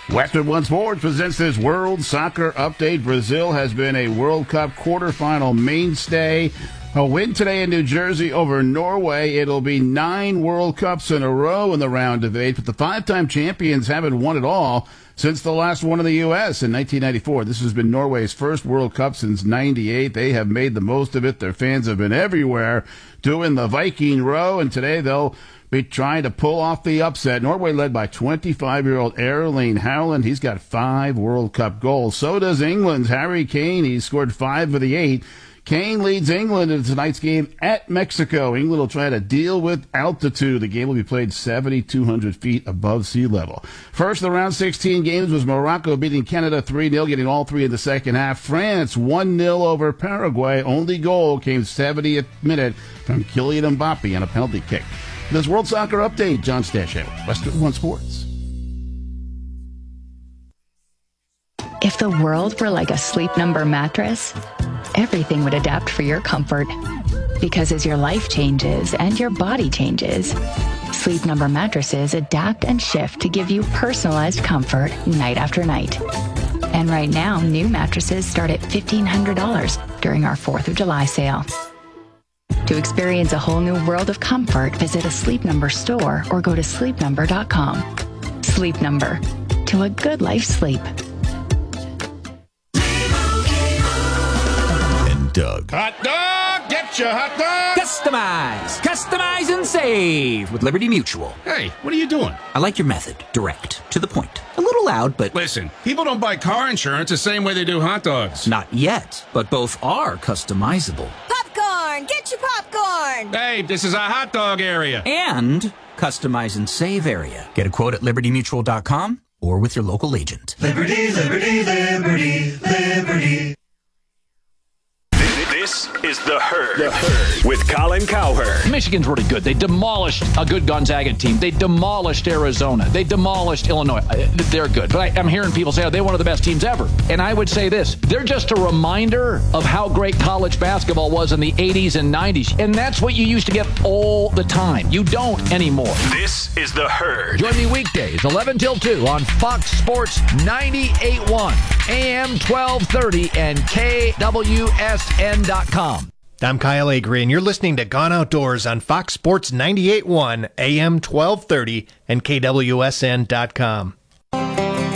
Western One Sports presents this World Soccer Update. Brazil has been a World Cup quarterfinal mainstay. A win today in New Jersey over Norway. It'll be 9 World Cups in a row in the round of 8, but the 5-time champions haven't won it all since the last one in the U.S. in 1994. This has been Norway's first World Cup since '98. They have made the most of it. Their fans have been everywhere doing the Viking row, and today they'll be trying to pull off the upset. Norway led by 25-year-old Erling Haaland. He's got 5 World Cup goals. So does England's Harry Kane. He scored 5 of the 8. Kane leads England in tonight's game at Mexico. England will try to deal with altitude. The game will be played 7,200 feet above sea level. First of the round 16 games was Morocco beating Canada 3-0, getting all 3 in the second half. France 1-0 over Paraguay. Only goal came 70th minute from Kylian Mbappe on a penalty kick. This World Soccer Update, John Stashow, Western One Sports. If the world were like a Sleep Number mattress, everything would adapt for your comfort. Because as your life changes and your body changes, Sleep Number mattresses adapt and shift to give you personalized comfort night after night. And right now, new mattresses start at $1,500 during our 4th of July sale. To experience a whole new world of comfort, visit a Sleep Number store or go to sleepnumber.com. Sleep Number. To a good life sleep. Doug. Hot dog! Get your hot dog! Customize and save with Liberty Mutual. Hey, what are you doing? I like your method. Direct. To the point. A little loud, but... Listen, people don't buy car insurance the same way they do hot dogs. Not yet, but both are customizable. Popcorn! Get your popcorn! Hey, this is a hot dog area. And customize and save area. Get a quote at libertymutual.com or with your local agent. Liberty, liberty, liberty, liberty. This is The Herd with Colin Cowherd. Michigan's really good. They demolished a good Gonzaga team. They demolished Arizona. They demolished Illinois. They're good. But I'm hearing people say, oh, they're one of the best teams ever. And I would say this. They're just a reminder of how great college basketball was in the 80s and 90s. And that's what you used to get all the time. You don't anymore. This is The Herd. Join me weekdays, 11 till 2 on Fox Sports 98.1, AM 1230, and KWSN.com. I'm Kyle Agri, and you're listening to Gone Outdoors on Fox Sports 98.1, AM 1230, and KWSN.com.